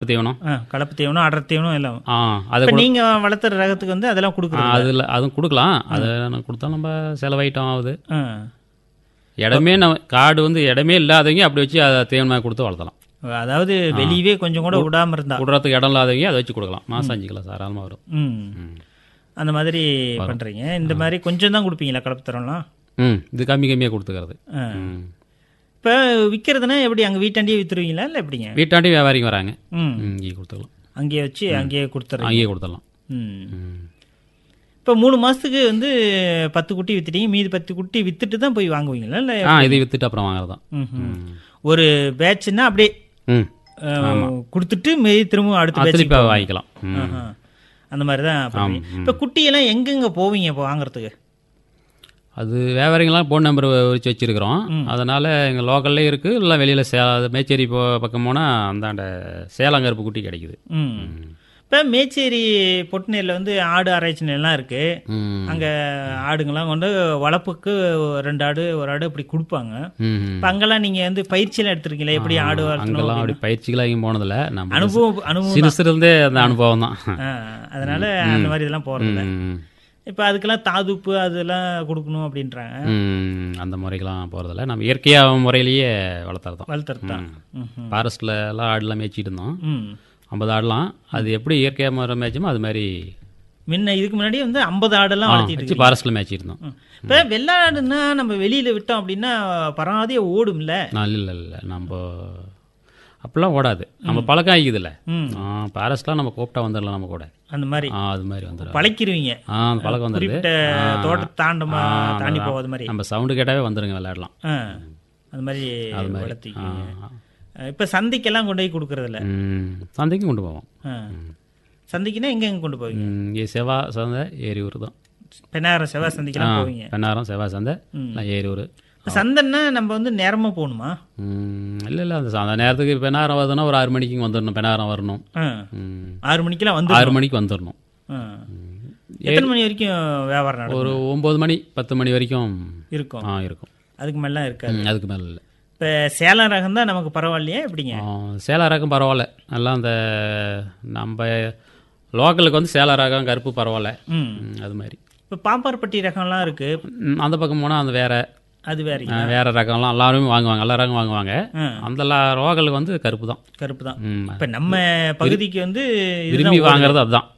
தீவனம். கலப்பு தீவனம், அடர் தீவனம் எல்லாம். அதை இப்போ நீங்கள் வளர்த்துற ரகத்துக்கு வந்து அதெல்லாம் கொடுக்குறோம். அதுவும் கொடுக்கலாம். அதை கொடுத்தா நம்ம செலவாயிட்டம் ஆகுது. இடமே காடு வந்து இடமே இல்லாதவங்க அப்படி வச்சு அதை தீவனமாக கொடுத்து வளர்த்தலாம். அதாவது வெளியவே கொஞ்சம் கூட விடாமல் இருந்தால் விடுறதுக்கு இடம் இல்லாதவங்க அதை வச்சு கொடுக்கலாம். மாதம் 5 கிலோ தாராளமாக வரும். அந்த மாதிரி பண்ணுறீங்க. இந்த மாதிரி கொஞ்சம் தான் கொடுப்பீங்களா கலப்பு தரம்லாம்? இது கம்மியாக கொடுத்துக்கிறது. இப்போ விற்கிறதுனா எப்படி அங்கே வீட்டாண்டியே விற்றுருவீங்களா இல்லை எப்படிங்க? வீட்டாண்டி வியாபாரிங்க வராங்க, இங்கே கொடுத்துக்கலாம். அங்கேயே வச்சு அங்கேயே கொடுத்துட்றோம். அங்கேயே கொடுத்துடலாம். இப்போ 3 மாதத்துக்கு வந்து 10 குட்டி விற்றுட்டீங்க, மீதி 10 குட்டி விற்றுட்டு தான் போய் வாங்குவீங்களா இல்லை? இதை விற்றுட்டு அப்புறம் வாங்குறது தான். ஒரு பேட்ச்னா அப்படியே கொடுத்துட்டு மீதி திரும்ப அடுத்த பேட்ச் வாங்கிக்கலாம். அந்த மாதிரி தான். இப்போ குட்டியெல்லாம் எங்கெங்கே போவீங்க இப்போ வாங்குறதுக்கு? அது வியாபாரிங்கெல்லாம் ஃபோன் நம்பர் வச்சுருக்கிறோம். அதனால் எங்கள் லோக்கல்லே இருக்குது. இல்லை வெளியில் மேச்சேரி பக்கம் போனால் அந்தாண்ட சேலங்கருப்பு குட்டி கிடைக்குது. இப்போ மேச்சேரி பொட்டுநேரில் வந்து ஆடு ஆராய்ச்சி நிலையெல்லாம் இருக்குது. அங்கே ஆடுங்கள்லாம் கொண்டு வளர்ப்புக்கு 2 ஆடு 1 ஆடு இப்படி கொடுப்பாங்க. இப்போ அங்கெல்லாம் நீங்கள் வந்து பயிற்சியெல்லாம் எடுத்துருக்கீங்களா? எப்படி ஆடு அங்கெல்லாம் அப்படி பயிற்சிகளாக இங்கே போனதில்லை. நம்ம அனுபவம் சிறுசுலேருந்தே அந்த அனுபவம் தான். அதனால் அந்த மாதிரி இதெல்லாம் போகிறதில்ல. இப்போ அதுக்கெல்லாம் தாதுப்பு அதெல்லாம் கொடுக்கணும் அப்படின்றாங்க. அந்த முறைக்கெல்லாம் போகிறதில்ல. நம்ம இயற்கையாக முறையிலேயே வளர்த்துறது தான். ஃபாரஸ்ட்டில் எல்லாம் ஆடுலாம் மேய்ச்சிட்டு இருந்தோம். 50 ஆடலாம். அது எப்படி இயற்கையாக முறை மேய்ச்சோமோ அது மாதிரி முன்ன இதுக்கு முன்னாடி வந்து 50 ஆடெல்லாம் வளர்த்திட்டு ஃபாரஸ்ட்டில் மேய்ச்சிட்டு இருந்தோம். இப்போ வெள்ளாடுன்னா நம்ம வெளியில் விட்டோம் அப்படின்னா பராதியே ஓடும்ல? இல்லை நம்ம அப்படிலாம் ஓடாது. நம்ம பழக்கம் ஆகிக்குதுல்ல. ஃபாரஸ்ட்லாம் நம்ம கூப்பிட்டா வந்துடலாம் நம்ம கூட. அந்த மாதிரி அது மாதிரி வந்துடும். பழக்கிடுவீங்க. பழக்கம் வந்துடுது. தோட்டத்தை தாண்டி போகாத மாதிரி நம்ம சவுண்டு கேட்டாவே வந்துடுங்க விளையாடலாம். அது மாதிரி வளர்த்திக்கிங்க. இப்போ சந்தைக்கெல்லாம் கொண்டு போய் கொடுக்குறதில்ல? சந்தைக்கும் கொண்டு போவோம். சந்தைக்குன்னா எங்கே கொண்டு போவீங்க? இங்கே செவ்வாய் சந்தை ஏரியூர் தான். பெண்ணாயிரம் செவ்வாய் சந்தைக்கெல்லாம் போவீங்க? பெண்ணாயிரம் செவ்வாய் சந்தை ஏரியூர். சந்தைன்னா நம்ம வந்து நேரமாக போகணுமா? இல்லை அந்த நேரத்துக்கு பெண்ணாயிரம் வருதுன்னா ஒரு 6 மணிக்கு வந்துடணும். பெண்ணாயிரம் வரணும். 6 மணிக்கெல்லாம் வந்து 6 மணிக்கு வந்துடணும். எத்தனை மணி வரைக்கும் வியாபாரம் நடக்கும்? ஒரு 9 மணி 10 மணி வரைக்கும் இருக்கும். இருக்கும். அதுக்கு மேலாம் இருக்காது. அதுக்கு மேலே இல்லை. இப்போ சேலம் ரகம் தான் நமக்கு பரவாயில்லையா எப்படிங்க? சேலம் ரகம் பரவாயில்ல. நல்லா அந்த நம்ம லோக்கலுக்கு வந்து சேலம் ரகம் கருப்பு பரவாயில்ல. அது மாதிரி இப்போ பாப்பார்பட்டி ரகம்லாம் இருக்குது. அந்த பக்கம் போனால் அந்த அது வேறு ரகம்லாம் எல்லாருமே வாங்குவாங்க. எல்லா ரகம் வாங்குவாங்க. அந்த லோக்கலுக்கு வந்து கருப்பு தான். இப்போ நம்ம பகுதிக்கு வந்து விரும்பி வாங்குறது அதுதான்.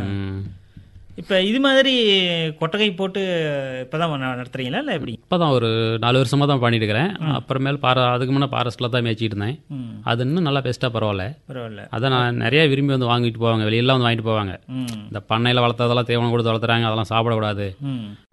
இப்போ இது மாதிரி கொட்டகை போட்டு இப்போ தான் நடத்துறீங்களா இல்லை எப்படி? இப்போ தான் ஒரு 4 வருஷமாக தான் பண்ணிட்டு இருக்கிறேன். அப்புறமேல் அதுக்கு முன்னே ஃபாரஸ்ட்டில் தான் மேய்ச்சிட்டு இருந்தேன். அது இன்னும் நல்லா பெஸ்ட்டாக பரவாயில்ல. அதை நான் நிறைய விரும்பி வந்து வாங்கிட்டு போவாங்க. வெளியெல்லாம் வந்து வாங்கிட்டு போவாங்க. இந்த பண்ணையில் வளர்த்ததெல்லாம் தீவனம் கொடுத்து வளர்த்துறாங்க, அதெல்லாம் சாப்பிடக்கூடாது.